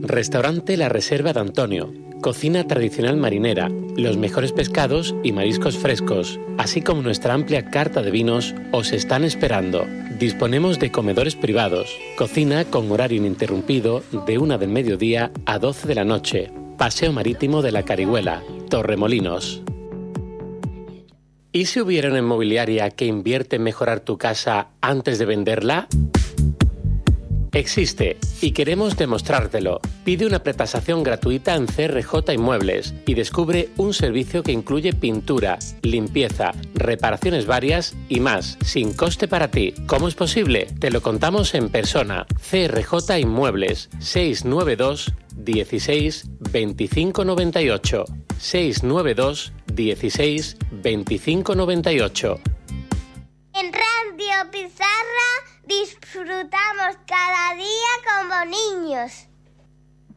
Restaurante La Reserva de Antonio. Cocina tradicional marinera, los mejores pescados y mariscos frescos, así como nuestra amplia carta de vinos, os están esperando. Disponemos de comedores privados, cocina con horario ininterrumpido de 1 del mediodía a 12 de la noche. Paseo Marítimo de la Carihuela, Torremolinos. ¿Y si hubiera una inmobiliaria que invierte en mejorar tu casa antes de venderla? Existe y queremos demostrártelo. Pide una pretasación gratuita en CRJ Inmuebles y descubre un servicio que incluye pintura, limpieza, reparaciones varias y más, sin coste para ti. ¿Cómo es posible? Te lo contamos en persona. CRJ Inmuebles, 692 16 25 98. 692 16 25 98. En Radio Pizarra disfrutamos cada día como niños.